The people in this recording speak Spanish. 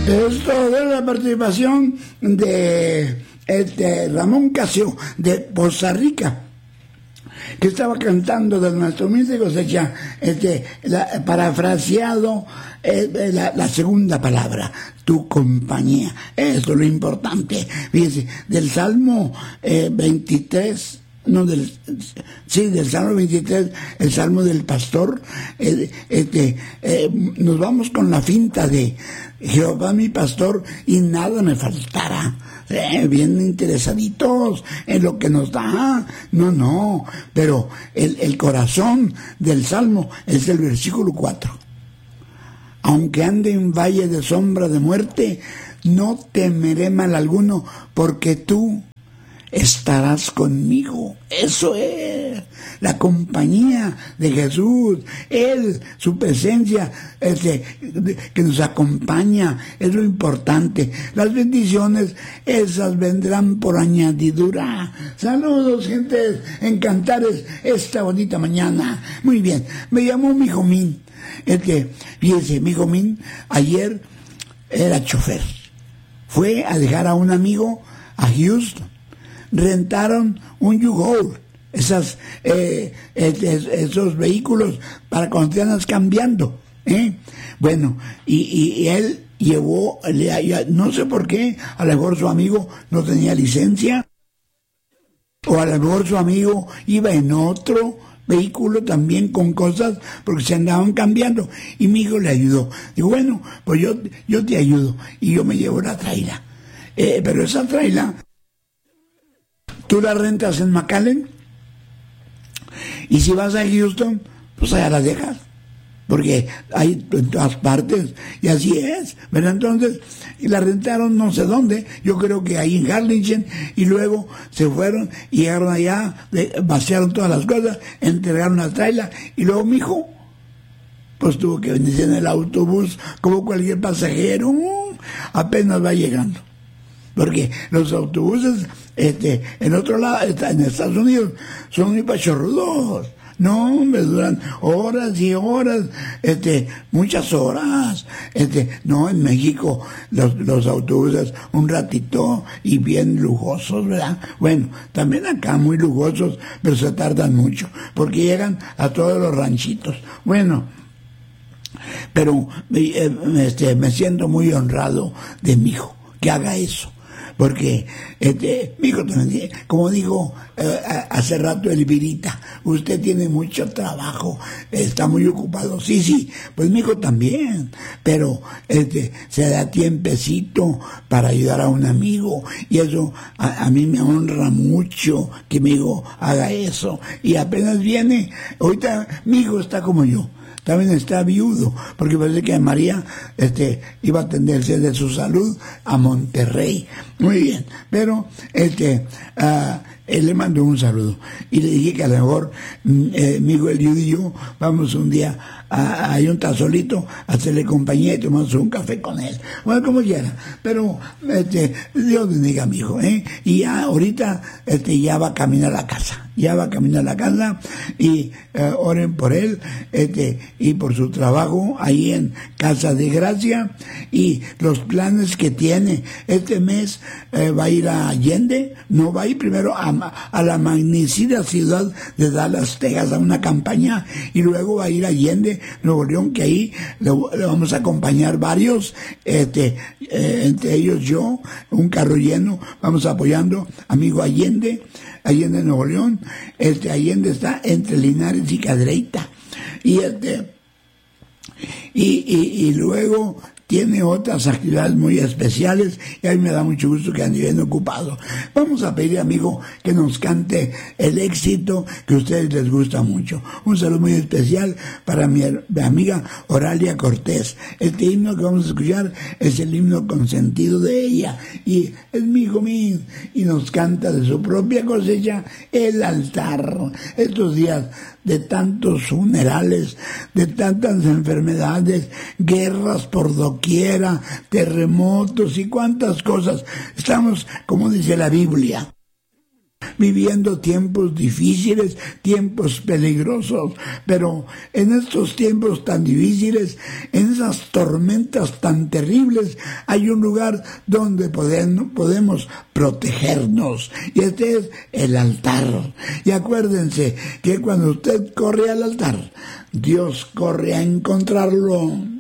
Esto de la participación de Ramón Casio de Poza Rica, que estaba cantando del nuestro humilde cosecha, parafraseado la segunda palabra, tu compañía. Eso es lo importante. Fíjense, del Salmo 23, del Salmo 23, el Salmo del Pastor, nos vamos con la finta de Jehová mi pastor y nada me faltará. Bien interesaditos en lo que nos da. No, pero el corazón del Salmo es el versículo 4. Aunque ande en valle de sombra de muerte, no temeré mal alguno, porque tú estarás conmigo. Eso es la compañía de Jesús. Él, su presencia, que nos acompaña, es lo importante. Las bendiciones, esas vendrán por añadidura. Saludos, gente, en Cantares esta bonita mañana. Muy bien, me llamó mi Jomín. Fíjense, mi Jomín ayer era chofer. Fue a dejar a un amigo a Houston. Rentaron un U-Haul, esos vehículos para cuando te andas cambiando, Bueno, y él llevó, no sé por qué, a lo mejor su amigo no tenía licencia, o a lo mejor su amigo iba en otro vehículo también con cosas, porque se andaban cambiando, y mi hijo le ayudó. Digo, bueno, pues yo te ayudo, y yo me llevo la traila. Pero esa traila tú la rentas en McAllen, y si vas a Houston, pues allá la dejas, porque hay en todas partes, y así es, ¿verdad? Entonces, y la rentaron no sé dónde, yo creo que ahí en Harlingen, y luego se fueron, y llegaron allá, vaciaron todas las cosas, entregaron la traila, y luego mi hijo, pues tuvo que venirse en el autobús, como cualquier pasajero, apenas va llegando. Porque los autobuses, en otro lado, en Estados Unidos, son muy pachorrudos. No, me duran horas y horas, muchas horas. No, en México, los autobuses, un ratito y bien lujosos, ¿verdad? Bueno, también acá muy lujosos, pero se tardan mucho, porque llegan a todos los ranchitos. Bueno, pero me siento muy honrado de mi hijo, que haga eso. Porque mi hijo también, como dijo hace rato Elvirita, usted tiene mucho trabajo, está muy ocupado. Sí, pues mi hijo también, pero se da tiempecito para ayudar a un amigo, y eso a mí me honra mucho que mi hijo haga eso. Y apenas viene, ahorita mi hijo está como yo, también está viudo, porque parece que María iba a atenderse de su salud a Monterrey. Muy bien, pero él le mandó un saludo y le dije que a lo mejor mi hijo el y yo vamos un día a un solito a hacerle compañía y tomamos un café con él. Bueno, como quiera, pero Dios bendiga a mi hijo, y ya ahorita ya va a caminar a la casa. Y oren por él, y por su trabajo ahí en Casa de Gracia, y los planes que tiene. Este mes va a ir a Allende, no va a ir primero a la magnífica ciudad de Dallas, Texas, a una campaña, y luego va a ir a Allende, Nuevo León, que ahí le vamos a acompañar varios, entre ellos yo, un carro lleno, vamos apoyando amigo Allende, Nuevo León. Allende está entre Linares y Cadereyta, y luego tiene otras actividades muy especiales, y a mí me da mucho gusto que ande bien ocupado. Vamos a pedir, amigo, que nos cante el éxito que a ustedes les gusta mucho. Un saludo muy especial para mi amiga Oralia Cortés. Este himno que vamos a escuchar es el himno consentido de ella, y es mi hijo mío, y nos canta de su propia cosecha el altar. Estos días de tantos funerales, de tantas enfermedades, guerras por doquiera, terremotos y cuantas cosas. Estamos, como dice la Biblia, viviendo tiempos difíciles, tiempos peligrosos, pero en estos tiempos tan difíciles, en esas tormentas tan terribles, hay un lugar donde podemos protegernos, y este es el altar. Y acuérdense que cuando usted corre al altar, Dios corre a encontrarlo.